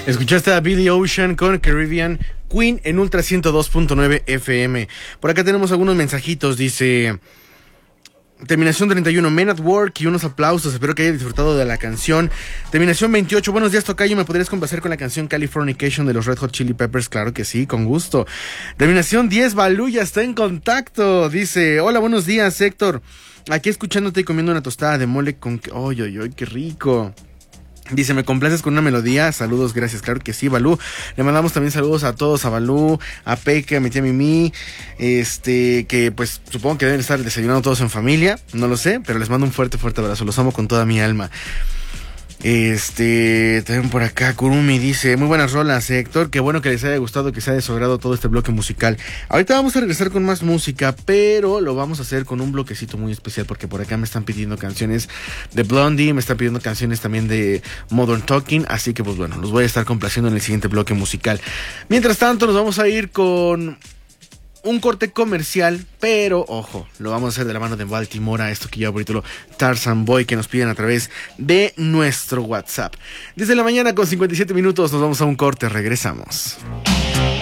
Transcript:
Escuchaste a Billy Ocean con Caribbean Queen en Ultra 102.9 FM. Por acá tenemos algunos mensajitos. Dice: terminación 31, Men at Work, y unos aplausos. Espero que haya disfrutado de la canción. Terminación 28, buenos días, tocayo. ¿Me podrías complacer con la canción Californication de los Red Hot Chili Peppers? Claro que sí, con gusto. Terminación 10, Balú ya está en contacto. Dice: hola, buenos días, Héctor. Aquí escuchándote y comiendo una tostada de mole con... ¡ay, qué rico! Dice: ¿me complaces con una melodía? Saludos, gracias, claro que sí, Balú. Le mandamos también saludos a todos, a Balú, a Peque, a mi tía Mimi, que pues supongo que deben estar desayunando todos en familia, no lo sé, pero les mando un fuerte abrazo, los amo con toda mi alma. También por acá Kurumi dice: muy buenas rolas, Héctor, qué bueno que les haya gustado, que se haya desogrado todo este bloque musical. Ahorita vamos a regresar con más música, pero lo vamos a hacer con un bloquecito muy especial, porque por acá me están pidiendo canciones de Blondie, me están pidiendo canciones también de Modern Talking, así que pues bueno, los voy a estar complaciendo en el siguiente bloque musical. Mientras tanto, nos vamos a ir con un corte comercial, pero ojo, lo vamos a hacer de la mano de Baltimora, esto que lleva por título Tarzan Boy, que nos piden a través de nuestro WhatsApp. Desde la mañana con 57 minutos, nos vamos a un corte, regresamos.